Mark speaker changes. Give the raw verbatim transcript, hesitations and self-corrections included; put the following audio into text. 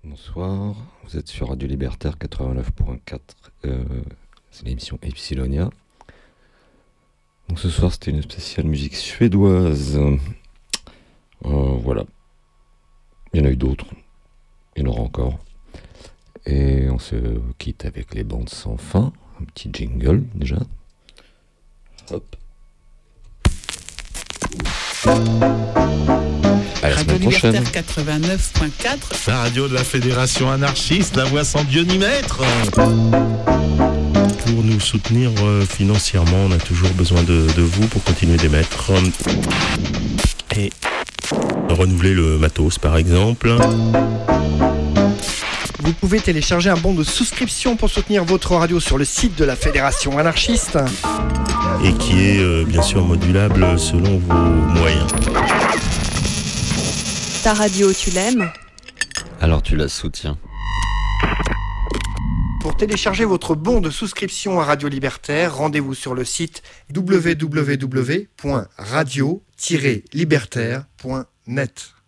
Speaker 1: Bonsoir, vous êtes sur Radio Libertaire quatre-vingt-neuf point quatre, euh, c'est l'émission Epsilonia. Donc ce soir c'était une spéciale musique suédoise. Euh, voilà, il y en a eu d'autres, il y en aura encore. Et on se quitte avec les bandes sans fin, un petit jingle déjà. Hop. À la
Speaker 2: Radio
Speaker 1: semaine prochaine.
Speaker 2: Libertaire quatre-vingt-neuf point quatre.
Speaker 3: La radio de la Fédération anarchiste, la voix sans Dieu ni maître. Pour nous soutenir euh, financièrement, on a toujours besoin de, de vous pour continuer d'émettre. Et renouveler le matos par exemple.
Speaker 4: Vous pouvez télécharger un bon de souscription pour soutenir votre radio sur le site de la Fédération anarchiste.
Speaker 3: Et qui est euh, bien sûr modulable selon vos moyens.
Speaker 5: Ta radio, tu l'aimes ?
Speaker 6: Alors tu la soutiens.
Speaker 4: Pour télécharger votre bon de souscription à Radio Libertaire, rendez-vous sur le site w w w point radio tiret libertaire point net.